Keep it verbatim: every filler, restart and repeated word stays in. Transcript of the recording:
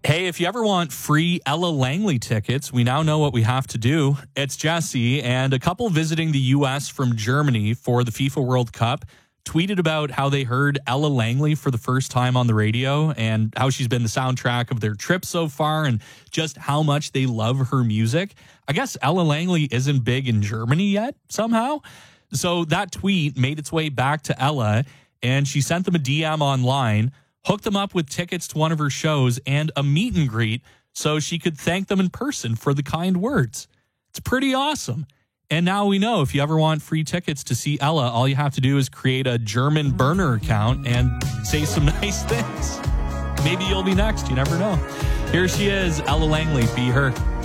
Hey, if you ever want free Ella Langley tickets, we now know what we have to do. It's Jesse, and a couple visiting the U S from Germany for the FIFA World Cup tweeted about how they heard Ella Langley for the first time on the radio and how she's been the soundtrack of their trip so far and just how much they love her music. I guess Ella Langley isn't big in Germany yet, somehow. So that tweet made its way back to Ella, and she sent them a D M online, hooked them up with tickets to one of her shows and a meet and greet so she could thank them in person for the kind words. It's pretty awesome. And now we know if you ever want free tickets to see Ella, all you have to do is create a German burner account and say some nice things. Maybe you'll be next. You never know. Here she is, Ella Langley. Be her.